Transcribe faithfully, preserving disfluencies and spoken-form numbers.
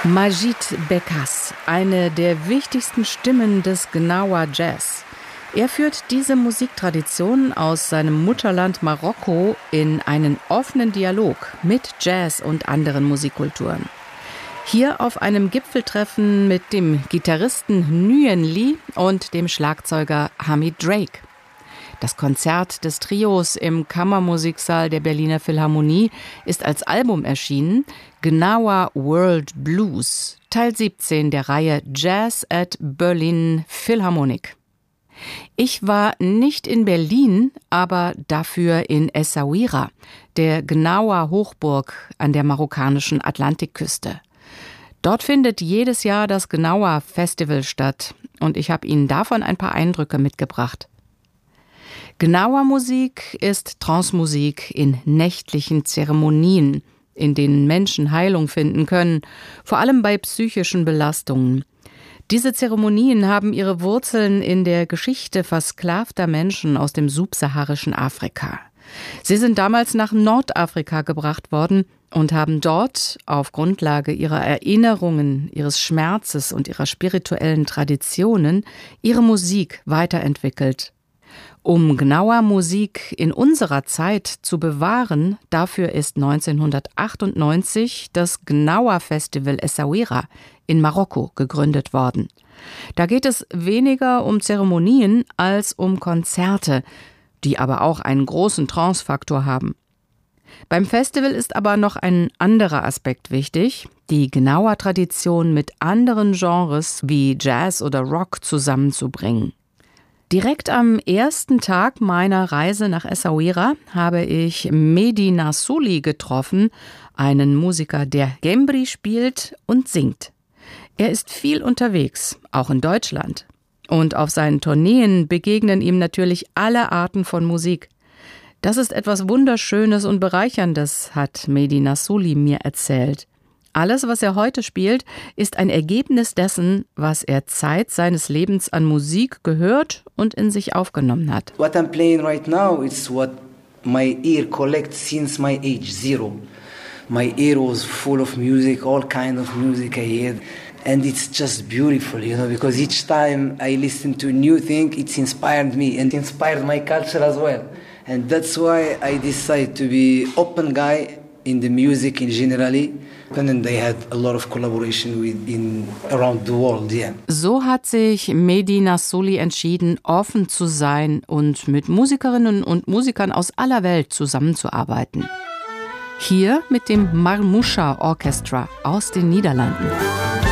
Majid Bekas, eine der wichtigsten Stimmen des Gnawa Jazz. Er führt diese Musiktradition aus seinem Mutterland Marokko in einen offenen Dialog mit Jazz und anderen Musikkulturen. Hier auf einem Gipfeltreffen mit dem Gitarristen Nguyen Ly und dem Schlagzeuger Hamid Drake. Das Konzert des Trios im Kammermusiksaal der Berliner Philharmonie ist als Album erschienen, Gnawa World Blues, Teil siebzehn der Reihe Jazz at Berlin Philharmonic. Ich war nicht in Berlin, aber dafür in Essaouira, der Gnawa Hochburg an der marokkanischen Atlantikküste. Dort findet jedes Jahr das Gnawa Festival statt und ich habe Ihnen davon ein paar Eindrücke mitgebracht. Gnawa-Musik ist Trance-Musik in nächtlichen Zeremonien, in denen Menschen Heilung finden können, vor allem bei psychischen Belastungen. Diese Zeremonien haben ihre Wurzeln in der Geschichte versklavter Menschen aus dem subsaharischen Afrika. Sie sind damals nach Nordafrika gebracht worden und haben dort auf Grundlage ihrer Erinnerungen, ihres Schmerzes und ihrer spirituellen Traditionen ihre Musik weiterentwickelt. Um Gnawa-Musik in unserer Zeit zu bewahren, dafür ist neunzehnhundertachtundneunzig das Gnawa-Festival Essaouira in Marokko gegründet worden. Da geht es weniger um Zeremonien als um Konzerte, die aber auch einen großen Trance-Faktor haben. Beim Festival ist aber noch ein anderer Aspekt wichtig, die Gnawa-Tradition mit anderen Genres wie Jazz oder Rock zusammenzubringen. Direkt am ersten Tag meiner Reise nach Essaouira habe ich Mehdi Nassouli getroffen, einen Musiker, der Gembri spielt und singt. Er ist viel unterwegs, auch in Deutschland. Und auf seinen Tourneen begegnen ihm natürlich alle Arten von Musik. Das ist etwas Wunderschönes und Bereicherndes, hat Mehdi Nassouli mir erzählt. Alles, was er heute spielt, ist ein Ergebnis dessen, was er Zeit seines Lebens an Musik gehört und in sich aufgenommen hat. What I'm playing right now is what my ear collects since my age zero. My ear was full of music, all kind of music I heard, and it's just beautiful, you know, because each time I listen to a new thing, it's inspired me and inspired my culture as well. And that's why I decided to be open guy in the music in generally. And then they had a lot of collaboration with in around the world, yeah. So hat sich Mehdi Nassouli entschieden, offen zu sein und mit Musikerinnen und Musikern aus aller Welt zusammenzuarbeiten. Hier mit dem Marmoucha Orchestra aus den Niederlanden.